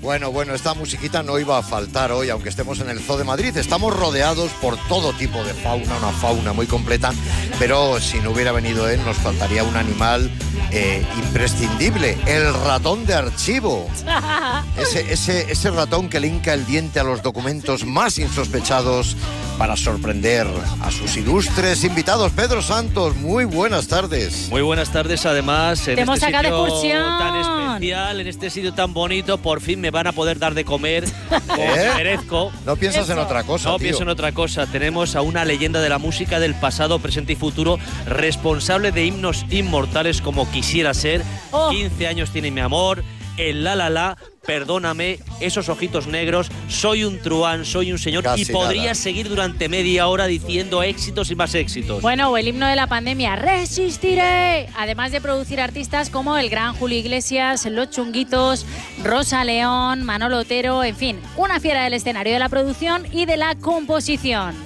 Bueno, esta musiquita no iba a faltar hoy, aunque estemos en el Zoo de Madrid. Estamos rodeados por todo tipo de fauna, una fauna muy completa, pero si no hubiera venido él, nos faltaría un animal imprescindible, el ratón de archivo. Ese ratón que le hinca el diente a los documentos más insospechados para sorprender a sus ilustres invitados. Pedro Santos, muy buenas tardes. Muy buenas tardes, además, en hemos este sacado de sitio excursión tan especial, en este sitio tan bonito, por fin me van a poder dar de comer como merezco. No piensas en otra cosa, No tío. pienso en otra cosa. Tenemos a una leyenda de la música del pasado, presente y futuro, responsable de himnos inmortales como Quisiera Ser, 15 años tiene mi amor, el La La La, Perdóname, Esos ojitos negros, Soy un truán, soy un señor. Casi y podría nada. seguir durante media hora diciendo éxitos y más éxitos. Bueno, o el himno de la pandemia, Resistiré. Además de producir artistas como el gran Julio Iglesias, Los Chunguitos, Rosa León, Manolo Otero, en fin, una fiera del escenario, de la producción y de la composición.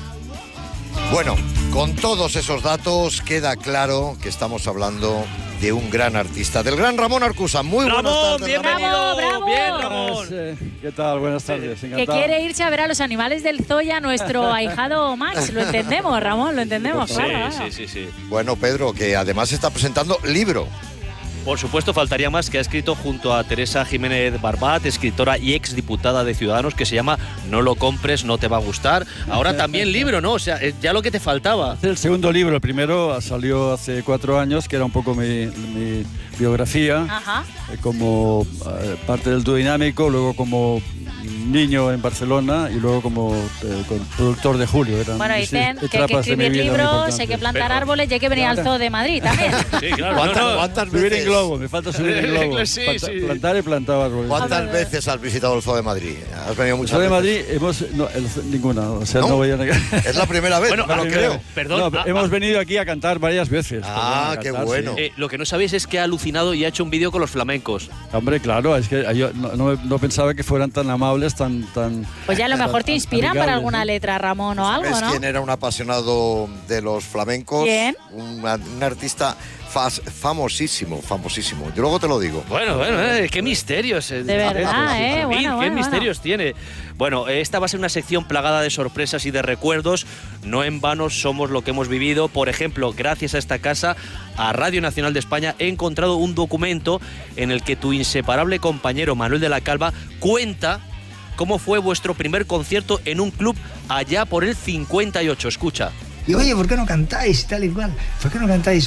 Bueno, con todos esos datos queda claro que estamos hablando de un gran artista, del gran Ramón Arcusa. Muy buenas tardes, Bienvenido. Bravo. Bien, Ramón. ¿Qué tal? Buenas tardes. Que Encantado. quiere irse a ver a los animales del zoo y a nuestro ahijado Max. Lo entendemos, Ramón, lo entendemos, Sí, claro. sí. Bueno, Pedro, que además está presentando libro. Por supuesto, faltaría más, que ha escrito junto a Teresa Jiménez Barbat, escritora y exdiputada de Ciudadanos, que se llama No lo compres, no te va a gustar. Ahora también libro, ¿no? O sea, ya lo que te faltaba. Es el segundo libro. El primero salió hace 4 años, que era un poco mi biografía, Ajá. como parte del dúo dinámico, luego como niño en Barcelona y luego como productor de Julio. Eran Bueno, mis dicen que hay que etapas de mi escribir vida muy libros, importantes. hay que plantar Pero- árboles y hay que venir al zoo de Madrid también. Sí, claro. ¿Cuántas Subir veces, en globo, me falta subir en globo. Sí, sí. Plantar y plantar árboles. ¿Cuántas veces has visitado el Zoo de Madrid? ¿Has venido El muchas Zoo de veces? Madrid ninguna, o sea, ¿No? no voy a negar. Es la primera vez, Bueno, me lo creo. Perdón. No, hemos venido aquí a cantar varias veces. Ah, Perdón, a qué cantar, bueno. sí. Lo que no sabéis es que ha alucinado y ha hecho un vídeo con los flamencos. Hombre, claro, es que yo no pensaba que fueran tan amables, tan Pues ya a lo mejor te inspiran para amigables, alguna ¿no? letra, Ramón, o algo, ¿Sabes ¿no? quién era un apasionado de los flamencos? ¿Quién? Un artista famosísimo. Yo luego te lo digo. Bueno, qué misterios. De verdad, bueno, qué bueno. misterios tiene. Bueno, esta va a ser una sección plagada de sorpresas y de recuerdos. No en vano somos lo que hemos vivido. Por ejemplo, gracias a esta casa, a Radio Nacional de España, he encontrado un documento en el que tu inseparable compañero Manuel de la Calva cuenta cómo fue vuestro primer concierto en un club allá por el 58. Escucha. Y oye, ¿por qué no cantáis? Tal y cual. ¿Por qué no cantáis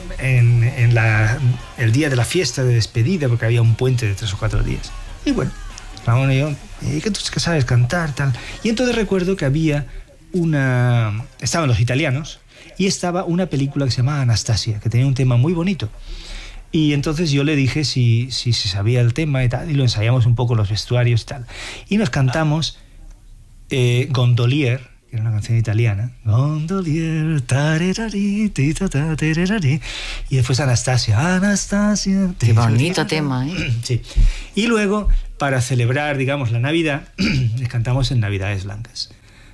el día de la fiesta de despedida? Porque había un puente de 3 o 4 días. Y bueno, Ramón y yo, que tú que sabes cantar, tal. Y entonces recuerdo que estaban los italianos y estaba una película que se llamaba Anastasia, que tenía un tema muy bonito. Y entonces yo le dije si se sabía el tema y tal, y lo ensayamos un poco los vestuarios y tal. Y nos cantamos Gondolier, que era una canción italiana. Gondolier, tarerari, titata, tererari. Y después Anastasia. Qué bonito tema, ¿eh? Sí. Y luego, para celebrar, digamos, la Navidad, les cantamos en Navidades Blancas.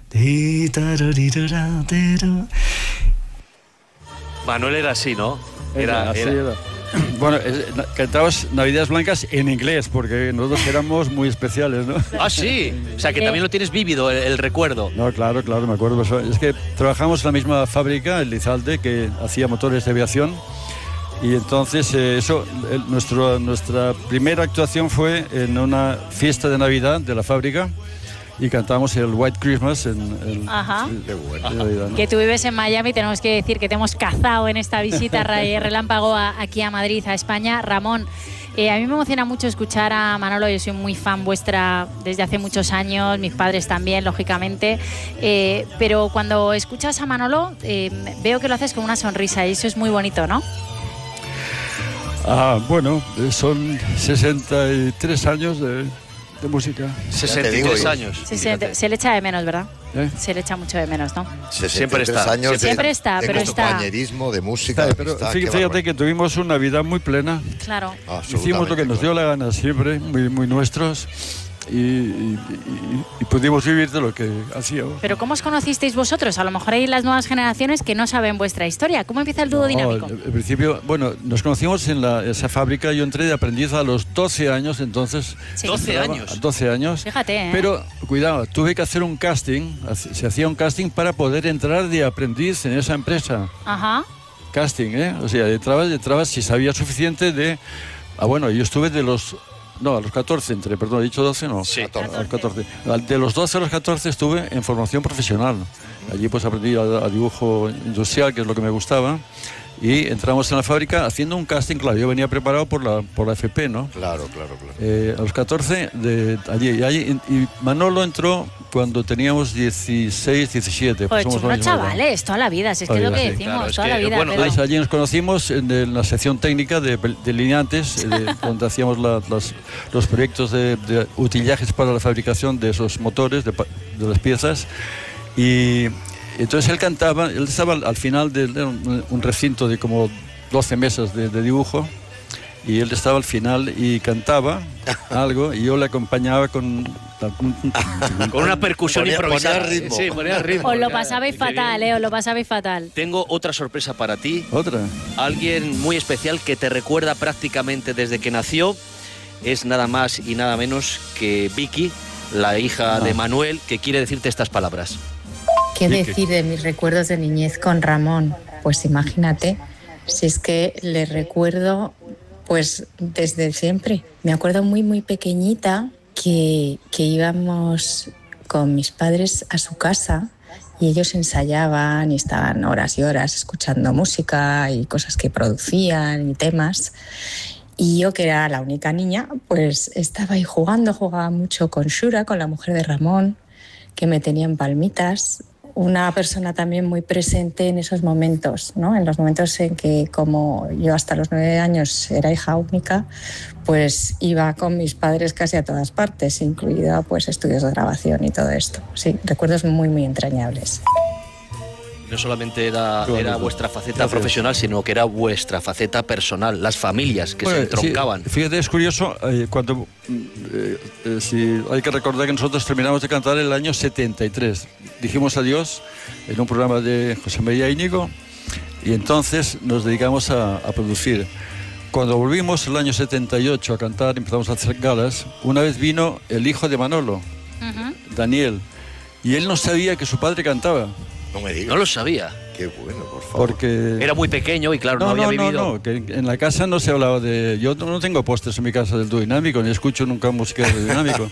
Manuel era así, ¿no? Así era. Bueno, cantabas Navidades Blancas en inglés, porque nosotros éramos muy especiales, ¿no? Ah, sí. O sea, que también lo tienes vívido, el recuerdo. No, claro, me acuerdo. Es que trabajamos en la misma fábrica, en Lizalde, que hacía motores de aviación. Y entonces, nuestra primera actuación fue en una fiesta de Navidad de la fábrica. Y cantamos el White Christmas Ajá. Qué bueno. en Navidad, ¿no? Que tú vives en Miami, tenemos que decir que te hemos cazado en esta visita relámpago aquí a Madrid, a España. Ramón, a mí me emociona mucho escuchar a Manolo, yo soy muy fan vuestra desde hace muchos años, mis padres también, lógicamente, pero cuando escuchas a Manolo veo que lo haces con una sonrisa y eso es muy bonito, ¿no? Bueno, son 63 años de música. 63 años. Se le echa de menos, ¿verdad? ¿Eh? Se le echa mucho de menos, ¿no? 63 está. años Siempre está, de pero está. compañerismo, de música, Pero de amistad, qué fíjate barbaridad. que tuvimos una vida muy plena. Claro. Hicimos lo que nos dio la gana siempre, muy, muy nuestros. y pudimos vivir de lo que hacíamos. Pero ¿cómo os conocisteis vosotros? A lo mejor hay las nuevas generaciones que no saben vuestra historia. ¿Cómo empieza el dúo dinámico? Al principio, bueno, nos conocimos en esa fábrica. Yo entré de aprendiz a los 12 años, entonces... Sí. 12 años. 12 años. Fíjate, ¿eh? Pero, cuidado, tuve que hacer un casting. Se hacía un casting para poder entrar de aprendiz en esa empresa. Ajá. Casting, ¿eh? O sea, entrabas si sabía suficiente de... bueno, yo estuve de los... No, a los 14 he dicho 12, no. Sí. A los 14. De los 12 a los 14 estuve en formación profesional. Allí pues aprendí a dibujo industrial, que es lo que me gustaba. Y entramos en la fábrica haciendo un casting, claro, yo venía preparado por la FP, ¿no? Claro. A los 14, y Manolo entró cuando teníamos 16, 17. Pues somos unos la misma edad. chavales, toda la vida, si es que es lo que decimos, claro, es toda que, la vida. bueno, pero... Allí nos conocimos en la sección técnica de delineantes, donde hacíamos los proyectos de utillajes para la fabricación de esos motores, de las piezas. Y entonces él cantaba, él estaba al final de un recinto de como 12 mesas de dibujo, y él estaba al final y cantaba algo, y yo le acompañaba con una percusión improvisada. Ponía ritmo. Sí, ponía ritmo. Os lo pasabais fatal, os lo pasabais fatal. Tengo otra sorpresa para ti. otra. Alguien muy especial que te recuerda prácticamente desde que nació. Es nada más y nada menos que Vicky, la hija de Manuel, que quiere decirte estas palabras. ¿Qué decir de mis recuerdos de niñez con Ramón? Pues imagínate, si es que le recuerdo pues desde siempre. Me acuerdo muy pequeñita que íbamos con mis padres a su casa y ellos ensayaban y estaban horas y horas escuchando música y cosas que producían y temas. Y yo, que era la única niña, pues estaba ahí jugaba mucho con Shura, con la mujer de Ramón, que me tenía en palmitas. Una persona también muy presente en esos momentos, ¿no? En los momentos en que, como yo hasta los 9 años era hija única, pues iba con mis padres casi a todas partes, incluida pues estudios de grabación y todo esto. Sí, recuerdos muy entrañables. No solamente era vuestra faceta profesional, sino que era vuestra faceta personal, las familias que se entroncaban. Sí, fíjate, es curioso, cuando hay que recordar que nosotros terminamos de cantar en el año 73. Dijimos adiós en un programa de José María Íñigo y entonces nos dedicamos a producir. Cuando volvimos el año 78 a cantar, empezamos a hacer galas, una vez vino el hijo de Manolo, Daniel, y él no sabía que su padre cantaba. No me digas. No lo sabía. Qué bueno, por favor. Porque... Era muy pequeño y claro, no había vivido. No, que en la casa no se hablaba de... Yo no tengo pósters en mi casa del dúo dinámico, ni escucho nunca música de dúo dinámico.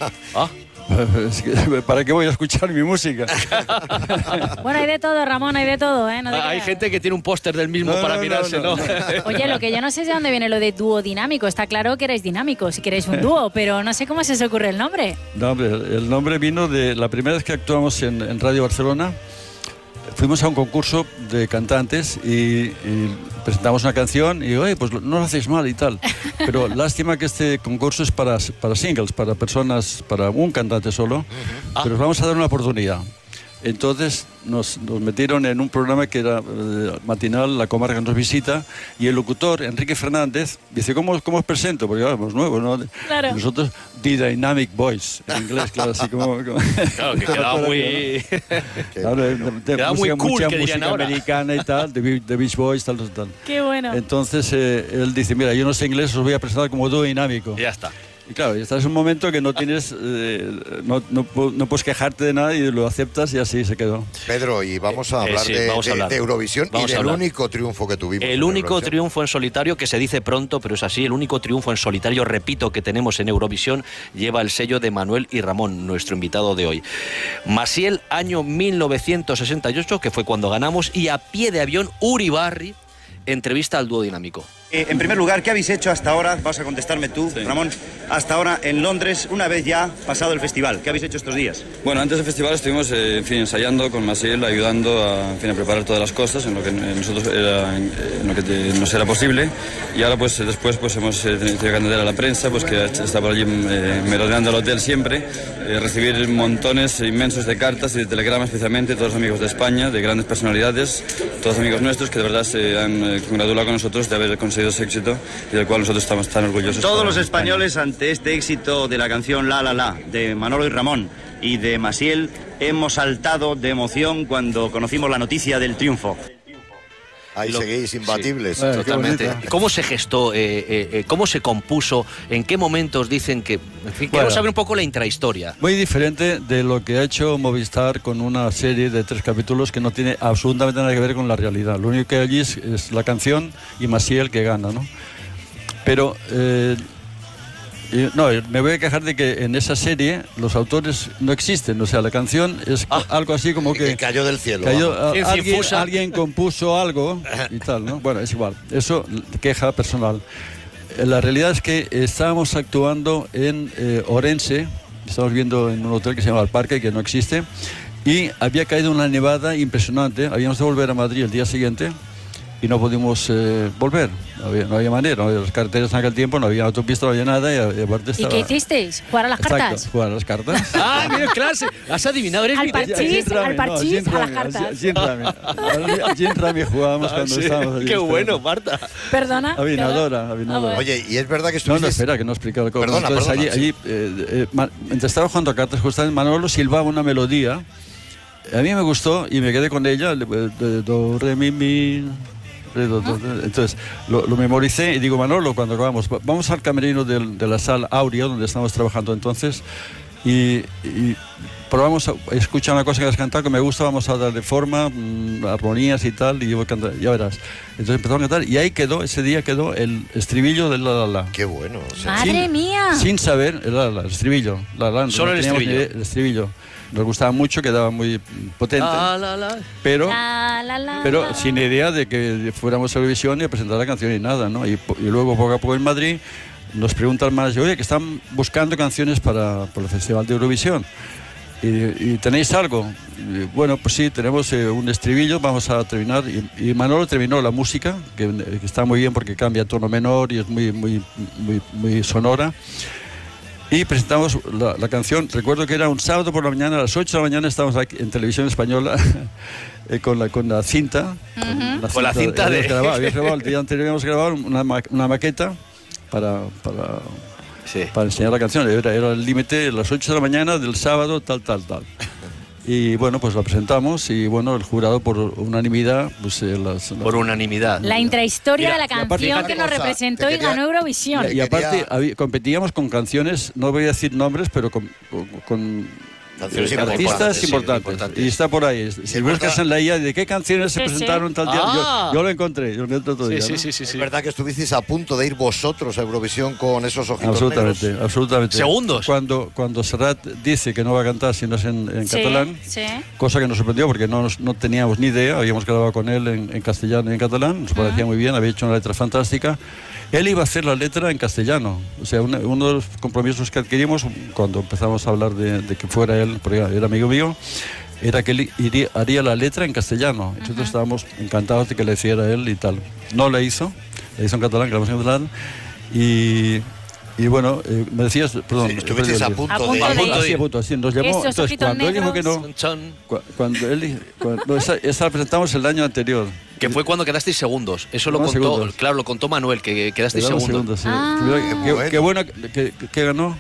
¿Para qué voy a escuchar mi música? Bueno, hay de todo, Ramón, hay de todo, ¿eh? No hay gente que tiene un póster del mismo para mirarse, ¿no? Oye, lo que yo no sé es de dónde viene lo de dúo dinámico. Está claro que erais dinámicos, si queréis un dúo, pero no sé cómo se os ocurre el nombre. No, hombre, el nombre vino de la primera vez que actuamos en Radio Barcelona. Fuimos a un concurso de cantantes y presentamos una canción y, oye, pues no lo hacéis mal y tal. Pero lástima que este concurso es para singles, para personas, para un cantante solo. Pero vamos a dar una oportunidad. Entonces nos metieron en un programa que era matinal, La Comarca nos visita, y el locutor, Enrique Fernández, dice, ¿cómo os presento? Porque éramos nuevos, ¿no? Claro. Y nosotros, The Dynamic Boys, en inglés, claro, así como... Claro, que quedaba muy... Quedaba muy cool, mucha que dirían música ahora. americana y tal, The Beach Boys, tal. Qué bueno. Entonces él dice, mira, yo no sé inglés, os voy a presentar como dúo dinámico. Ya está. Y claro, estás en un momento que no tienes, no puedes quejarte de nada y lo aceptas y así se quedó. Pedro, y vamos a hablar, de Eurovisión y del único triunfo que tuvimos. El único triunfo en solitario, que se dice pronto, pero es así, el único triunfo en solitario, repito, que tenemos en Eurovisión, lleva el sello de Manuel y Ramón, nuestro invitado de hoy. Maciel, año 1968, que fue cuando ganamos, y a pie de avión, Uribarri, entrevista al dúo dinámico. En primer lugar, ¿qué habéis hecho hasta ahora? Vas a contestarme tú, sí. Ramón. Hasta ahora en Londres, una vez ya pasado el festival. ¿Qué habéis hecho estos días? Bueno, antes del festival estuvimos ensayando con Maciel, ayudando a preparar todas las cosas en lo que nosotros nos era posible. Y ahora pues después pues hemos tenido que atender a la prensa, pues que está por allí merodeando el hotel siempre, recibir montones inmensos de cartas y de telegramas, especialmente todos los amigos de España, de grandes personalidades, todos amigos nuestros que de verdad se han congratulado con nosotros de haber conseguido conseguido ese éxito y del cual nosotros estamos tan orgullosos. Todos los España. españoles ante este éxito de la canción La La La de Manolo y Ramón y de Maciel hemos saltado de emoción cuando conocimos la noticia del triunfo. Ahí seguís, imbatibles. Sí, totalmente. ¿Cómo se gestó? ¿Cómo se compuso? ¿En qué momentos dicen que...? En fin, queremos saber un poco la intrahistoria. Muy diferente de lo que ha hecho Movistar con una serie de 3 capítulos que no tiene absolutamente nada que ver con la realidad. Lo único que hay allí es la canción y Maciel que gana, ¿no? Pero... no, me voy a quejar de que en esa serie los autores no existen. O sea, la canción es algo así como que cayó del cielo. Alguien compuso algo y tal, ¿no? Bueno, es igual. Eso, queja personal. La realidad es que estábamos actuando en Orense, estamos viendo en un hotel que se llama El Parque, que no existe, y había caído una nevada impresionante. Habíamos de volver a Madrid el día siguiente y no pudimos volver, no había manera, las carreteras en aquel tiempo, no había autopista, no había nada y aparte estaba... ¿Y qué hicisteis? ¿Jugar a las cartas? Exacto, jugar a las cartas. ¡Ah, mira, clase! Has adivinado, eres Al parchís, a las cartas. Gin Rami jugábamos cuando estábamos allí. ¡Qué bueno, Marta! Perdona. Avinadora. Oye, y es verdad que estuviste... No, espera, que no he explicado el cómo. Perdona, entonces, perdona, allí, mientras estaba jugando a cartas, justamente Manolo silbaba una melodía. A mí me gustó y me quedé con ella, do, re, mi... Entonces lo memoricé y digo, Manolo, cuando acabamos, vamos al camerino de la sala Aurea, donde estamos trabajando entonces, y probamos a escuchar una cosa que has cantado que me gusta, vamos a darle forma, armonías y tal, y yo voy a cantar, ya verás. Entonces empezamos a cantar y ahí quedó, ese día quedó el estribillo del La La La. Qué bueno. O sea, ¡Madre mía! Sin saber el La La, el estribillo. Solo el estribillo. El estribillo. Nos gustaba mucho, quedaba muy potente, pero sin idea de que fuéramos a Eurovisión y a presentar la canción y nada, ¿no? Y luego poco a poco en Madrid nos preguntan más, oye, que están buscando canciones para el Festival de Eurovisión. ¿Y tenéis algo? Y, bueno, pues sí, tenemos un estribillo, vamos a terminar. Y Manolo terminó la música, que está muy bien porque cambia a tono menor y es muy sonora. Y presentamos la canción. Recuerdo que era un sábado por la mañana, a las 8 de la mañana estábamos aquí en Televisión Española con la cinta. Con la cinta de... Habíamos grabado, el día anterior habíamos grabado una maqueta para enseñar la canción. Era el límite a las 8 de la mañana del sábado, tal. Y bueno, pues la presentamos y bueno, el jurado por unanimidad... Por unanimidad. La intrahistoria de la canción que nos representó y ganó Eurovisión. Y aparte competíamos con canciones, no voy a decir nombres, pero con artistas importantes. Y está por ahí. Si buscas en la IA de qué canciones se presentaron tal día, yo lo encontré. Yo lo encontré todo día, ¿no? Sí. Es verdad que estuvisteis a punto de ir vosotros a Eurovisión con esos ojitos negros. Absolutamente. Segundos. Cuando Serrat dice que no va a cantar si no es en catalán, cosa que nos sorprendió porque no teníamos ni idea, habíamos grabado con él en castellano y en catalán, nos parecía muy bien, había hecho una letra fantástica. Él iba a hacer la letra en castellano. O sea, uno de los compromisos que adquirimos cuando empezamos a hablar de que fuera él, porque era amigo mío, era que él haría la letra en castellano. Nosotros estábamos encantados de que le hiciera él y tal. No la hizo en catalán, grabamos en catalán. Y bueno, me decías, perdón. Sí, estuvisteis a punto de ir. A punto, así nos llamó. Entonces, cuando él dijo que no, esa la presentamos el año anterior. Que fue cuando quedasteis segundos. Eso lo contó, segundos. Claro, lo contó Manuel, que quedasteis segundos. Sí. Qué bueno que ganó.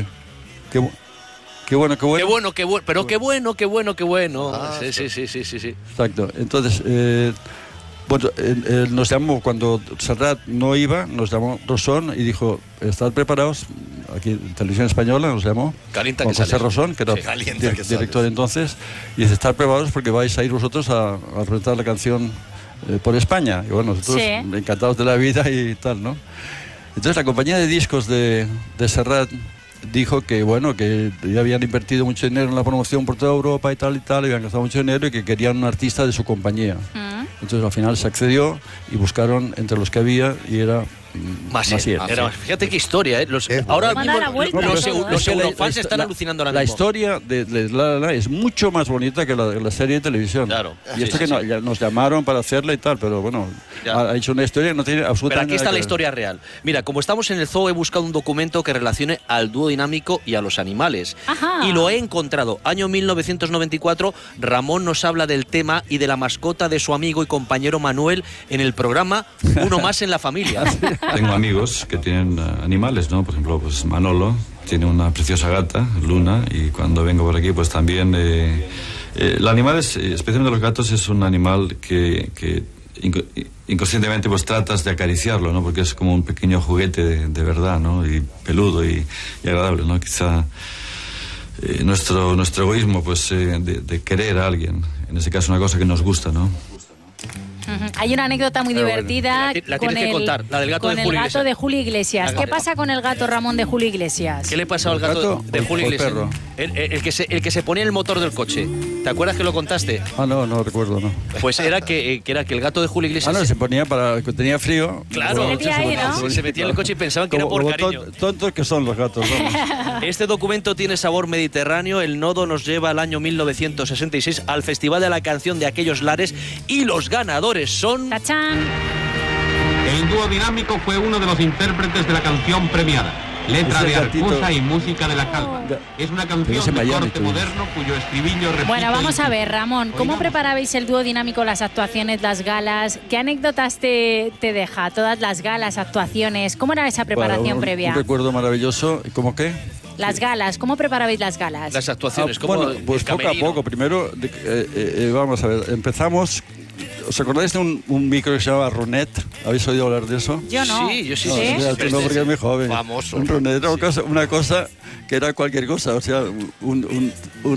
Qué bueno. Pero qué bueno. Sí. Exacto. Entonces, bueno, nos llamó cuando Serrat no iba, nos llamó Rosón y dijo, estad preparados, aquí en Televisión Española nos llamó, Calienta con que José sales. Rosón, que era director entonces, y dice, estad preparados porque vais a ir vosotros a presentar la canción por España. Y bueno, nosotros encantados de la vida y tal, ¿no? Entonces la compañía de discos de Serrat dijo que bueno, que ya habían invertido mucho dinero en la promoción por toda Europa y tal, habían gastado mucho dinero y que querían un artista de su compañía. Entonces al final se accedió y buscaron entre los que había y era Maciel. Fíjate qué historia, ¿eh? Ahora mismo los eurofans están alucinando ahora mismo. La historia de La La La es mucho más bonita que la serie de televisión. Claro. Y esto que nos llamaron para hacerla y tal, pero bueno, ha hecho una historia que no tiene absolutamente Pero aquí está nada la que historia real. Mira, como estamos en el zoo, he buscado un documento que relacione al dúo dinámico y a los animales. Ajá. Y lo he encontrado. Año 1994, Ramón nos habla del tema y de la mascota de su amigo y compañero Manuel en el programa Uno Más en la Familia. Tengo amigos que tienen animales, ¿no? Por ejemplo, pues Manolo tiene una preciosa gata, Luna, y cuando vengo por aquí, pues también... los animales, especialmente los gatos, es un animal que inconscientemente pues tratas de acariciarlo, ¿no? Porque es como un pequeño juguete de verdad, ¿no? Y peludo y agradable, ¿no? Quizá nuestro egoísmo, pues, de querer a alguien, en ese caso una cosa que nos gusta, ¿no? Hay una anécdota muy divertida la tienes que contar, la del gato con de el Julio gato de Julio Iglesias. ¿Qué pasa con el gato, Ramón, de Julio Iglesias? ¿Qué le pasó al gato de Julio Iglesias? El que se ponía en el motor del coche. ¿Te acuerdas que lo contaste? No recuerdo, no. Pues era que el gato de Julio Iglesias... se ponía para que tenía frío. Claro, se metía en el coche y pensaban que era por cariño. Tontos que son los gatos, ¿no? Este documento tiene sabor mediterráneo. El nodo nos lleva al año 1966 al Festival de la Canción de aquellos lares y los ganadores son... ¡Tachán! El dúo dinámico fue uno de los intérpretes de la canción premiada. Letra de Arcusa y música de La Calva. Es una canción de corte moderno cuyo estribillo repite... Bueno, vamos a ver, Ramón, ¿cómo preparabais el dúo dinámico, las actuaciones, las galas? ¿Qué anécdotas te deja? Todas las galas, actuaciones, ¿cómo era esa preparación previa? Un recuerdo maravilloso. ¿Cómo qué? Las galas, ¿cómo preparabais las galas? Las actuaciones, bueno, pues poco a poco. Primero, vamos a ver, empezamos... ¿Os acordáis de un micro que se llamaba Ronet? ¿Habéis oído hablar de eso? Yo no. Sí, yo sí. No, porque es muy joven. Famoso. Un Ronet era una cosa que era cualquier cosa, o sea, un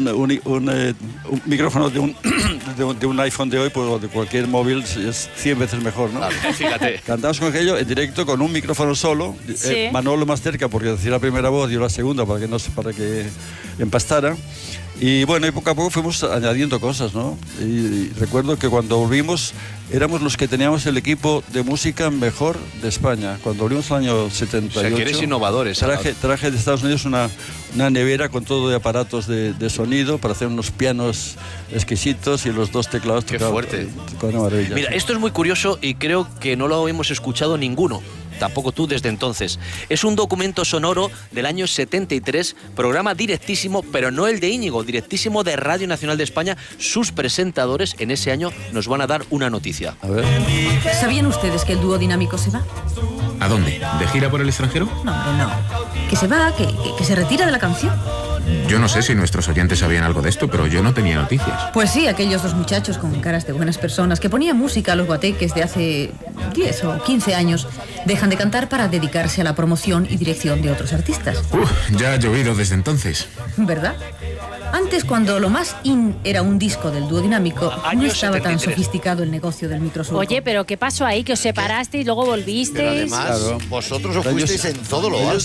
micrófono de un iPhone de hoy, pues de cualquier móvil es 100 veces mejor, ¿no? Claro, fíjate. Cantamos con aquello en directo con un micrófono solo, sí. Manolo más cerca porque decía la primera voz, yo la segunda para que empastara. Y bueno, y poco a poco fuimos añadiendo cosas, ¿no? Y recuerdo que cuando volvimos éramos los que teníamos el equipo de música mejor de España. Cuando volvimos al año 78... O sea, que eres innovadores. Traje de Estados Unidos una nevera con todo de aparatos de sonido para hacer unos pianos exquisitos y los dos teclados. Qué fuerte. Con una maravilla. Mira, esto es muy curioso y creo que no lo hemos escuchado ninguno. Tampoco tú desde entonces. Es un documento sonoro del año 73, programa directísimo, pero no el de Íñigo, directísimo de Radio Nacional de España. Sus presentadores en ese año nos van a dar una noticia. A ver. ¿Sabían ustedes que el dúo dinámico se va? ¿A dónde? ¿De gira por el extranjero? No, hombre, no. Que se va, que se retira de la canción. Yo no sé si nuestros oyentes sabían algo de esto, pero yo no tenía noticias. Pues sí, aquellos dos muchachos con caras de buenas personas que ponían música a los guateques de hace 10 o 15 años dejan de cantar para dedicarse a la promoción y dirección de otros artistas. Ya ha llovido desde entonces. ¿Verdad? Antes, cuando lo más in era un disco del dúo dinámico, no estaba tan sofisticado el negocio del microsurco. Oye, pero ¿qué pasó ahí? Que os separasteis y luego volvisteis. Pero además, vosotros os fuisteis en todo lo alto,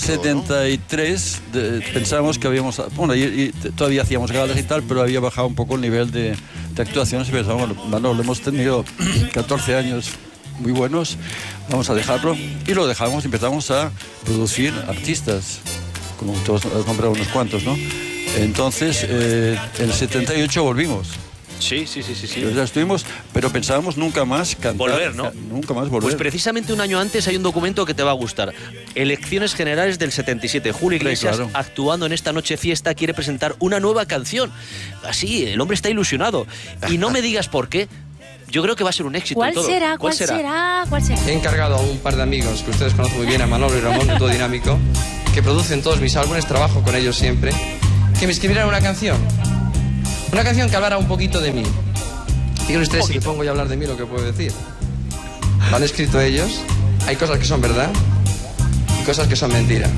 En el 73 pensábamos que habíamos... Bueno, y todavía hacíamos galas y tal, pero había bajado un poco el nivel de actuaciones y pensábamos, bueno, lo hemos tenido 14 años muy buenos, vamos a dejarlo. Y lo dejamos y empezamos a producir artistas, como todos compramos unos cuantos, ¿no? Entonces, en el 78 volvimos. Sí. Ya estuvimos, pero pensábamos nunca más cantar. Volver, ¿no? Nunca más volver. Pues precisamente un año antes hay un documento que te va a gustar. Elecciones Generales del 77. Julio Iglesias, claro, actuando en esta noche fiesta, quiere presentar una nueva canción. Así, el hombre está ilusionado. Y no me digas por qué. Yo creo que va a ser un éxito. ¿Cuál será? He encargado a un par de amigos que ustedes conocen muy bien, a Manolo y Ramón, de Dúo Dinámico, que producen todos mis álbumes, trabajo con ellos siempre, que me escribieran una canción. Una canción que hablara un poquito de mí. Fíjense ustedes, si me pongo yo a hablar de mí, lo que puedo decir. Lo han escrito ellos. Hay cosas que son verdad y cosas que son mentira.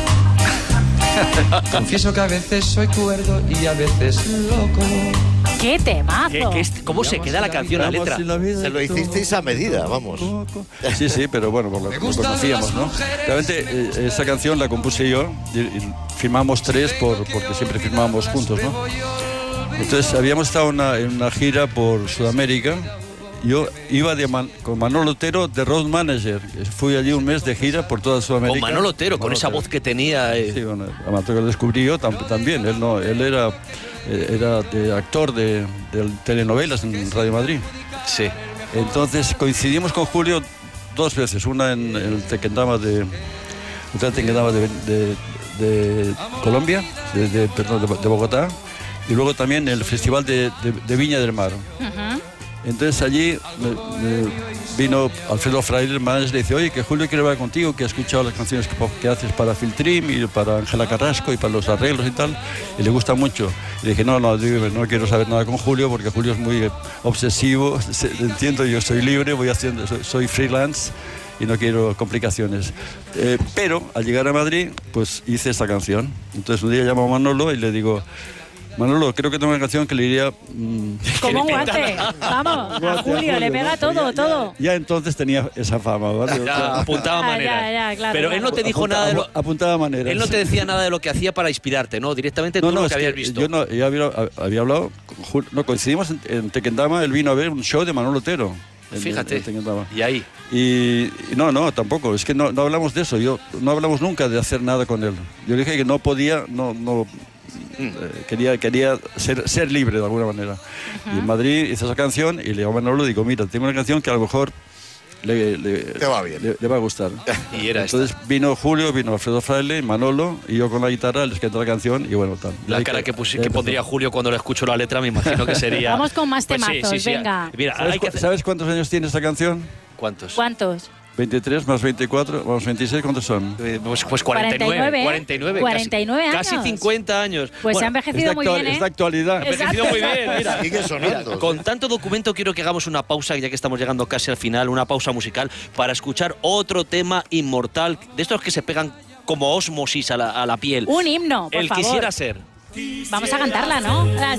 Confieso que a veces soy cuerdo y a veces loco. ¡Qué temazo! ¿Cómo se queda la canción, la letra? Se lo hicisteis a medida, vamos. Sí, pero bueno, lo conocíamos, ¿no? Realmente esa canción la compuse yo y firmamos tres porque siempre firmábamos juntos, ¿no? Entonces habíamos estado en una gira por Sudamérica yo iba con Manolo Otero de road manager. Fui allí un mes de gira por toda Sudamérica. Con Manolo Otero, con esa voz que tenía. Sí, bueno, además que lo descubrí yo también. Él era de actor de telenovelas en Radio Madrid. Sí. Entonces coincidimos con Julio 2 veces, una en el Tequendama de Colombia, de Bogotá, y luego también el Festival de Viña del Mar. Entonces allí vino Alfredo Fraile, el manager, y dice: oye, que Julio quiere hablar contigo, que ha escuchado las canciones que haces para Phil Trim y para Ángela Carrasco y para los arreglos y tal, y le gusta mucho. Y dije: no quiero saber nada con Julio, porque Julio es muy obsesivo, entiendo, yo soy libre, soy freelance y no quiero complicaciones. Pero al llegar a Madrid, pues hice esta canción. Entonces un día llamo a Manolo y le digo: Manolo, creo que tengo una canción que le iría... Como un guante. Vamos, a Julio le pega todo. Ya entonces tenía esa fama, ¿vale? Ya, apuntaba maneras. Claro, pero él no te dijo nada de lo... Apuntaba maneras. Él no te decía nada de lo que hacía para inspirarte, ¿no? Directamente tú lo que habías visto. Yo había hablado... coincidimos en Tequendama, él vino a ver un show de Manolo Otero. Fíjate, y ahí. Y no, tampoco, es que no hablamos de eso, no hablamos nunca de hacer nada con él. Yo dije que no podía, quería ser libre de alguna manera. Y en Madrid hice esa canción y le digo a Manolo, digo: mira, tengo una canción que a lo mejor te va bien. Le va a gustar. Y era entonces vino Julio, vino Alfredo Fraile, Manolo, y yo con la guitarra les canté la canción y bueno, tal. La cara que pondría Julio cuando le escucho la letra, me imagino que sería... Vamos con más temazos, venga. Mira, ¿Sabes cuántos años tiene esta canción? ¿Cuántos? 23 más 24, más 26, ¿cuántos son? Pues 49. 49 años. Casi 50 años. Pues se ha envejecido muy bien, ¿eh? Es de actualidad. Ha envejecido muy bien, mira. Sigue sonando. Con tanto documento quiero que hagamos una pausa, ya que estamos llegando casi al final, una pausa musical, para escuchar otro tema inmortal, de estos que se pegan como ósmosis a la piel. Un himno, por El favor. Quisiera Ser. Vamos a cantarla, ¿no?